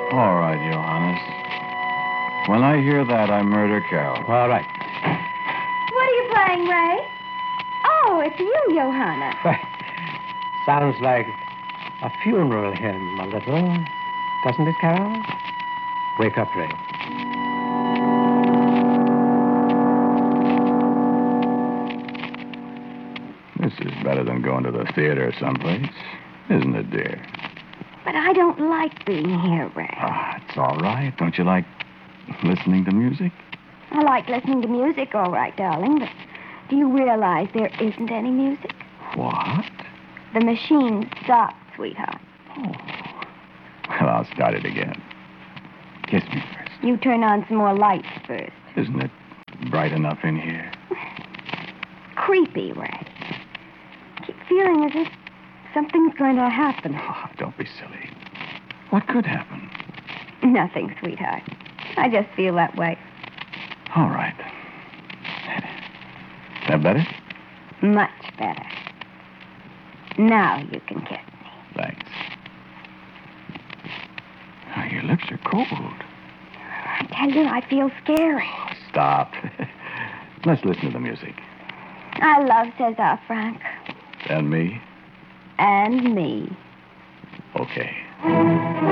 All right, Johannes. When I hear that, I murder Carol. All right. What are you playing, Ray? Oh, it's you, Johanna. Sounds like a funeral hymn, a little. Doesn't it, Carol? Wake up, Ray. This is better than going to the theater someplace, isn't it, dear? But I don't like being here, Ray. It's all right. Don't you like listening to music? I like listening to music, all right, darling, but do you realize there isn't any music? What? The machine stopped, sweetheart. Oh. Well, I'll start it again. Kiss me first. You turn on some more lights first. Isn't it bright enough in here? Creepy, Ray. I keep feeling as if something's going to happen. Oh, don't be silly. What could happen? Nothing, sweetheart. I just feel that way. All right. That better? Much better. Now you can kiss me. Thanks. Oh, your lips are cold. I tell you, I feel scary. Oh, stop. Let's listen to the music. I love Cesar Frank. And me? And me. Okay.